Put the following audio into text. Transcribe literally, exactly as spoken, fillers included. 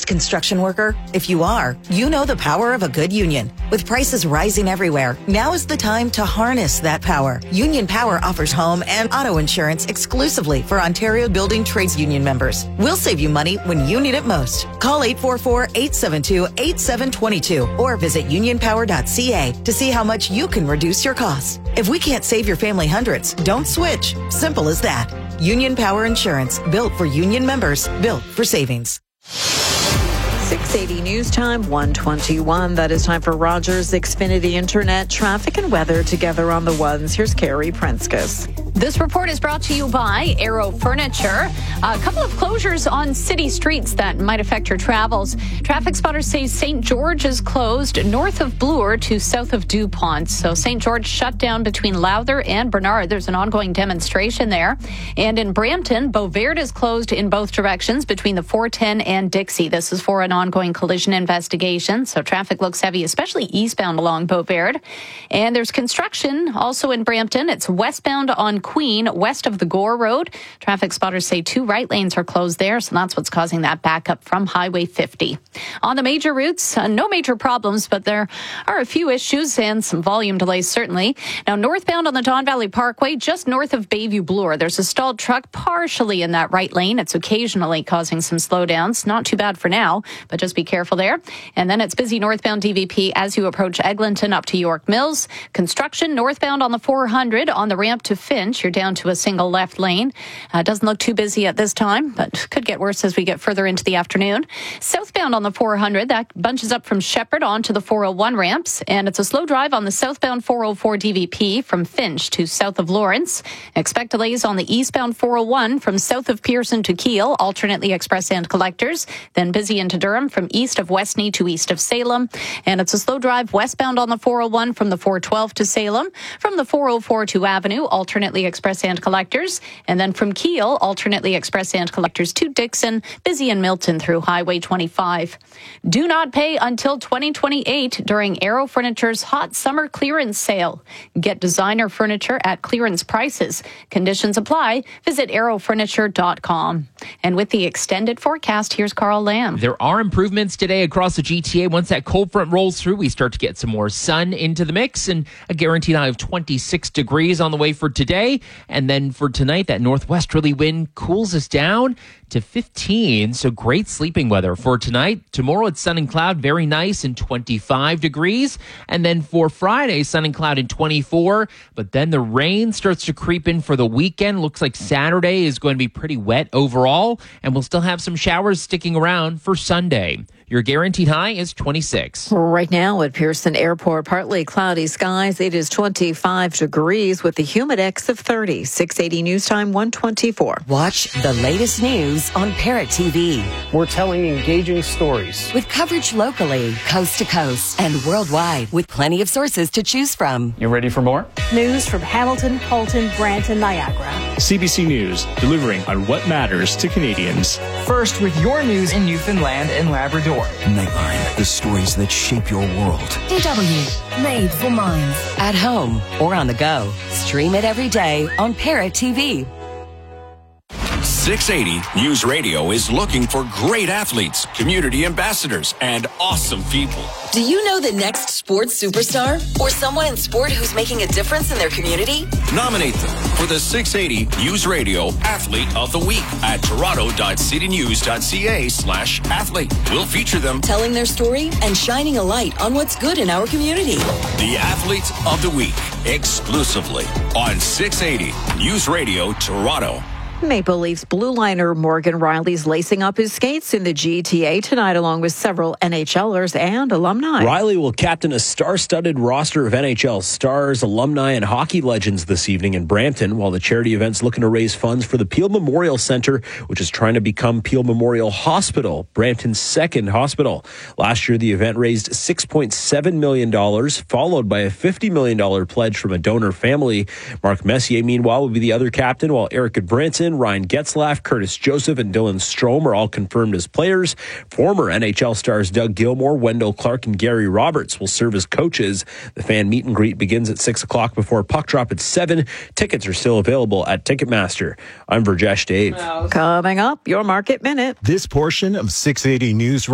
experienced construction worker? If you are, you know the power of a good union. With prices rising everywhere, now is the time to harness that power. Union Power offers home and auto insurance exclusively for Ontario Building Trades Union members. We'll save you money when you need it most. Call eight four four, eight seven two, eight seven two two or visit union power dot c a to see how much you can reduce your costs. If we can't save your family hundreds, don't switch. Simple as that. Union Power Insurance, built for union members, built for savings. six eighty News Time, one twenty-one. That is time for Rogers Xfinity Internet traffic and weather together on the ones. Here's Carrie Prenskus. This report is brought to you by Aero Furniture. A couple of closures on city streets that might affect your travels. Traffic spotters say Saint George is closed north of Bloor to south of DuPont. So Saint George shut down between Lowther and Bernard. There's an ongoing demonstration there. And in Brampton, Beauvert is closed in both directions between the four ten and Dixie. This is for an ongoing collision investigation. So traffic looks heavy, especially eastbound along Beauvert. And there's construction also in Brampton. It's westbound on Queen, west of the Gore Road. Traffic spotters say two right lanes are closed there, so that's what's causing that backup from Highway fifty. On the major routes, uh, no major problems, but there are a few issues and some volume delays, certainly. Now, northbound on the Don Valley Parkway, just north of Bayview Bloor, there's a stalled truck partially in that right lane. It's occasionally causing some slowdowns. Not too bad for now, but just be careful there. And then it's busy northbound D V P as you approach Eglinton up to York Mills. Construction northbound on the four hundred on the ramp to Finch. You're down to a single left lane. Uh, doesn't look too busy at this time, but could get worse as we get further into the afternoon. Southbound on the four hundred, that bunches up from Shepherd onto the four oh one ramps, and it's a slow drive on the southbound four oh four D V P from Finch to south of Lawrence. Expect delays on the eastbound four oh one from south of Pearson to Kiel, alternately express and collectors. Then busy into Durham from east of Westney to east of Salem. And it's a slow drive westbound on the four oh one from the four twelve to Salem, from the four oh four to Avenue, alternately express and collectors, and then from Kiel, alternately express and collectors to Dixon, busy in Milton through Highway twenty-five. Do not pay until twenty twenty-eight during Aero Furniture's hot summer clearance sale. Get designer furniture at clearance prices. Conditions apply. Visit aero furniture dot com. And with the extended forecast, here's Carl Lamb. There are improvements today across the G T A. Once that cold front rolls through, we start to get some more sun into the mix, and a guaranteed high of twenty-six degrees on the way for today. And then for tonight, that northwesterly wind cools us down to fifteen. So great sleeping weather for tonight. Tomorrow it's sun and cloud, very nice, and twenty-five degrees. And then for Friday, sun and cloud and twenty-four. But then the rain starts to creep in for the weekend. Looks like Saturday is going to be pretty wet overall, and we'll still have some showers sticking around for Sunday. Your guaranteed high is twenty-six. Right now at Pearson Airport, partly cloudy skies. It is twenty-five degrees with the humidex of thirty. six eighty News Time, one twenty-four. Watch the latest news on Parrot T V. We're telling engaging stories with coverage locally, coast to coast, and worldwide, with plenty of sources to choose from. You ready for more? News from Hamilton, Colton, Brantford, Niagara. C B C News, delivering on what matters to Canadians. First with your news in Newfoundland and Labrador. Nightline, the stories that shape your world. D W, made for minds. At home or on the go. Stream it every day on Parrot T V. six eighty News Radio is looking for great athletes, community ambassadors, and awesome people. Do you know the next sports superstar? Or someone in sport who's making a difference in their community? Nominate them for the six eighty News Radio Athlete of the Week at toronto dot city news dot c a slash athlete. We'll feature them telling their story and shining a light on what's good in our community. The Athlete of the Week, exclusively on six eighty News Radio Toronto. Maple Leafs blue liner Morgan Riley's lacing up his skates in the G T A tonight, along with several NHLers and alumni. Riley will captain a star-studded roster of N H L stars, alumni, and hockey legends this evening in Brampton, while the charity event's looking to raise funds for the Peel Memorial Centre, which is trying to become Peel Memorial Hospital, Brampton's second hospital. Last year, the event raised six point seven million dollars, followed by a fifty million dollars pledge from a donor family. Mark Messier, meanwhile, will be the other captain, while Erica Branson, Ryan Getzlaff, Curtis Joseph, and Dylan Strome are all confirmed as players. Former N H L stars Doug Gilmour, Wendell Clark, and Gary Roberts will serve as coaches. The fan meet and greet begins at six o'clock before puck drop at seven. Tickets are still available at Ticketmaster. I'm Virjesh Dave. Coming up, your Market Minute. This portion of six eighty News